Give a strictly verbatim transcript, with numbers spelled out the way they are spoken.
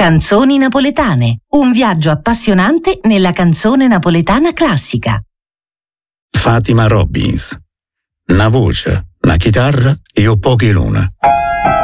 Canzoni napoletane, un viaggio appassionante nella canzone napoletana classica. Fatima Robbins. Una voce, una chitarra e un pochi luna.